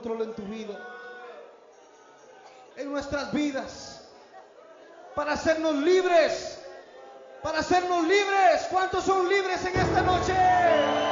control en tu vida, en nuestras vidas, para hacernos libres, para hacernos libres. ¿Cuántos son libres en esta noche?